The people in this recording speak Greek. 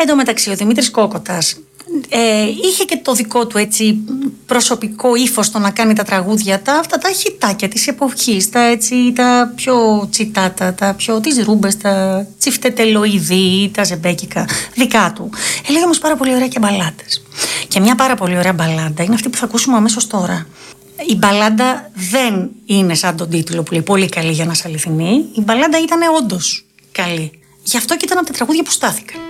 Εν τω μεταξύ, ο Δημήτρης Κόκοτας είχε και το δικό του έτσι προσωπικό ύφος στο να κάνει τα τραγούδια, αυτά τα χιτάκια της εποχής, τα πιο τσιτάτα, τις ρούμπες, τα τσιφτετελοειδή, τα ζεμπέκικα δικά του. Έλεγε όμως πάρα πολύ ωραία και μπαλάντες. Και μια πάρα πολύ ωραία μπαλάντα είναι αυτή που θα ακούσουμε αμέσως τώρα. Η μπαλάντα δεν είναι σαν τον τίτλο που λέει πολύ καλή για να είσαι αληθινή. Η μπαλάντα ήταν όντως καλή. Γι' αυτό και ήταν από τα τραγούδια που στάθηκαν.